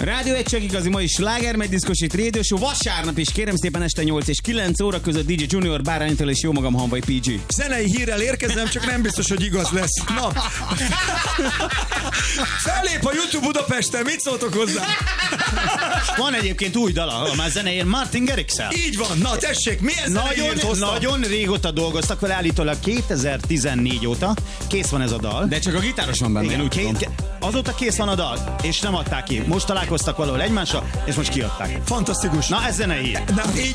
Rádió egy csak igazi, ma is sláger, megy diszkosít Radio Show, vasárnap is, kérem szépen este 8 és 9 óra között DJ Junior, Báránytól és jó magam Hanvai PG. Zenei hírrel érkezem, csak nem biztos, hogy igaz lesz. Na. Fellép a YouTube Budapesten, mit szóltok hozzá? Van egyébként új dala, már zenéjén Martin Garrix-el. Így van, na tessék, milyen zeneiért hoztam? Nagyon régóta dolgoztak vele, állítólag 2014 óta. Kész van ez a dal. De csak a gitáros van benne, én úgy tudom. Azóta kész van a dal, és nem adták ki. Most találkoztak valahol egymással, és most kiadták. Fantasztikus. Na, ez zenei hír. Na, így